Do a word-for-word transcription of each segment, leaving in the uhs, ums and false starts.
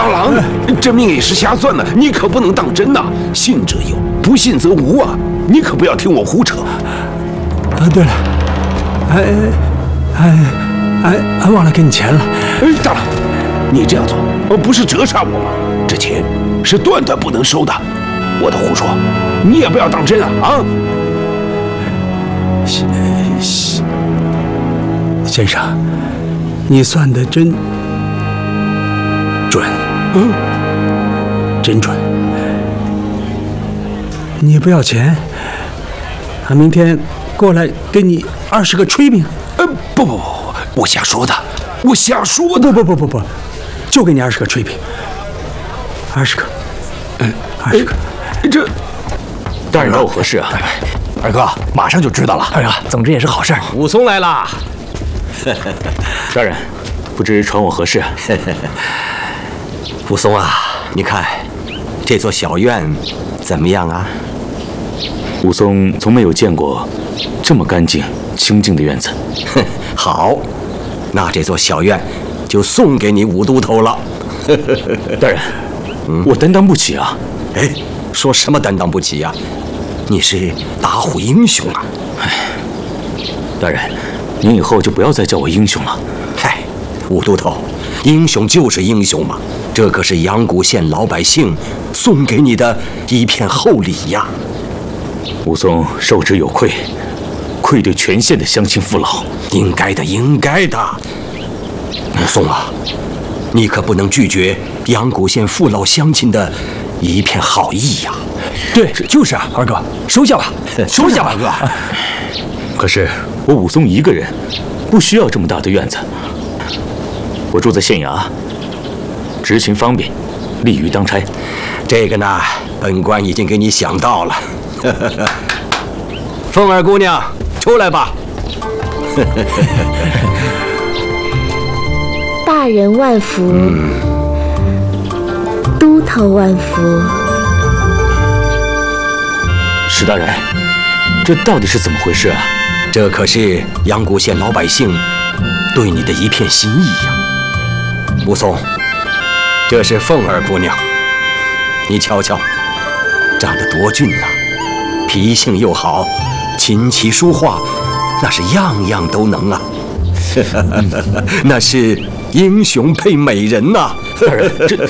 大郎，这命也是瞎算的，你可不能当真呐！信则有，不信则无啊！你可不要听我胡扯。 啊，对了，哎哎哎哎，忘了给你钱了。 哎，大郎，你这样做，不是折煞我吗？这钱是断断不能收的。我的胡说，你也不要当真啊！啊！ 先先生，你算得真准，嗯，真准。你不要钱，他明天过来给你二十个炊饼。 呃，不不不，我瞎说的，我瞎说的。 不不不不不，就给你二十个炊饼，二十个，嗯，二十个。 这大人找我何事啊？ 二哥，马上就知道了。 哎呀，总之也是好事。 武松来了。 大人，不知传我何事？ 武松啊，你看这座小院怎么样啊？ 武松从没有见过这么干净清静的院子。 好，那这座小院就送给你武都头了。 大人，嗯、我担当不起啊！ 哎，说什么担当不起呀、啊？你是打虎英雄啊！ 哎，大人，您以后就不要再叫我英雄了。 嗨，武都头，英雄就是英雄嘛，这可是阳谷县老百姓送给你的一片厚礼呀。 武松受之有愧，愧对全县的乡亲父老。 应该的，应该的。武松啊，你可不能拒绝阳谷县父老乡亲的一片好意呀。 对，就是啊，二哥，收下吧，收下吧，哥。可是我武松一个人，不需要这么大的院子。我住在县衙，执勤方便，利于当差。 这个呢，本官已经给你想到了。凤儿姑娘，出来吧。 大人万福，嗯、都头万福。 史大人，这到底是怎么回事啊？ 这可是阳谷县老百姓对你的一片心意呀。武松，这是凤儿姑娘，你瞧瞧，长得多俊呐、啊，脾性又好，琴棋书画，那是样样都能啊。那是英雄配美人呐、啊！ 大人，这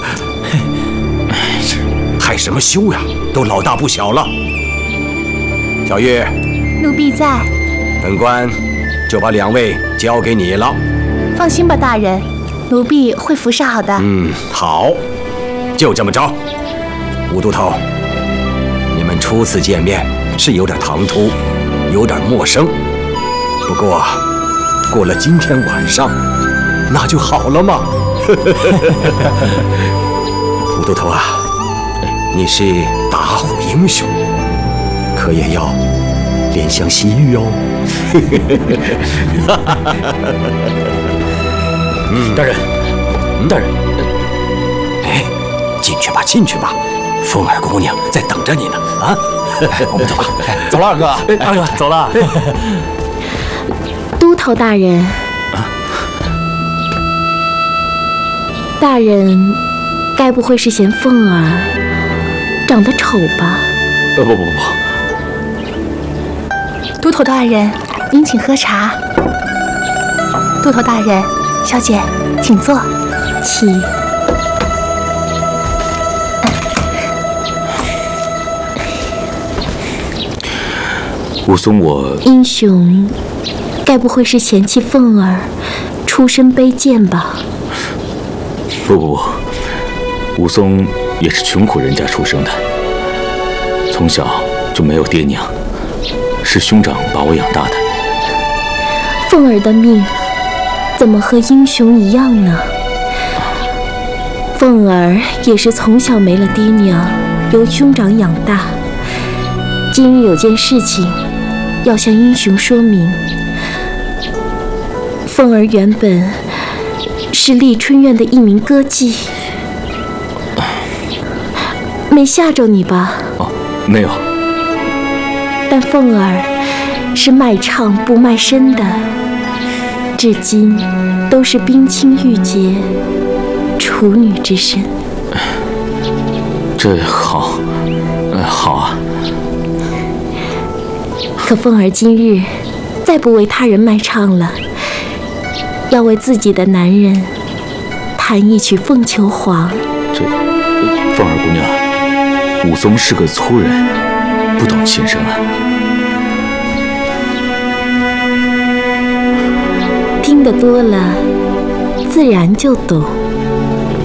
害什么羞呀？都老大不小了。小玉， 奴婢在。 本官就把两位交给你了。 放心吧，大人，奴婢会服侍好的。 嗯，好，就这么着。武都头，你们初次见面是有点唐突，有点陌生，不过过了今天晚上，那就好了嘛。武都头啊，你是打虎英雄，可也要怜香惜玉哦。 嗯，大人，大人， 哎，进去吧，进去吧，凤儿姑娘在等着你呢。啊，我们走吧。 走了，二哥，二哥走了。 都头大人，大人该不会是嫌凤儿长得丑吧？ 呃，不不不不。 都头大人，您请喝茶。都头大人，小姐，请坐。 请。 武松，我英雄该不会是嫌弃凤儿出身卑贱吧？ 不不不，武松也是穷苦人家出生的，从小就没有爹娘，是兄长把我养大的。 凤儿的命怎么和英雄一样呢？凤儿也是从小没了爹娘，由兄长养大。今日有件事情要向英雄说明。凤儿原本是丽春院的一名歌妓，没吓着你吧？ 哦，没有。 但凤儿是卖唱不卖身的，至今都是冰清玉洁， 处女之身。 这好，呃，好啊。 可凤儿今日再不为他人卖唱了，要为自己的男人弹一曲《凤求凰》。 这，凤儿姑娘，武松是个粗人，不懂琴声啊。 听得多了，自然就懂。